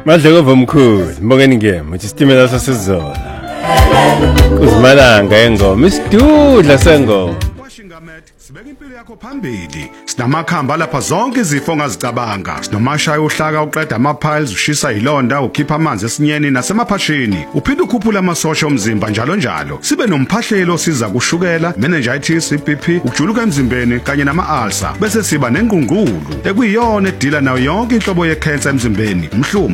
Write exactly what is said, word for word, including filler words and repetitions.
Madleko vomkhulu, mbongeni ngema, isitimela sasezola. Kuzimalanga engoma, isidudla sengoma. Washingamet, sibeka impilo yakho phambili. Sinamakhamba lapha zonke izifo ongazicabanga. Sinomashaya uhlaka uqeda ama-piles, ushisa ilonda, ukhipha amanzi esinyeni nasemaphashini. Uphinde ukhuphula amasosha omzimba njalo njalo. Sibe nomphahlelo osiza kushukela, meningitis, I-B P, ukujuluka emzimbeni kanye nama-ulcer. Bese siba nengqungqulu ekuyiyona edila nayo yonke inhlobo ye-cancer emzimbeni. Umhlumo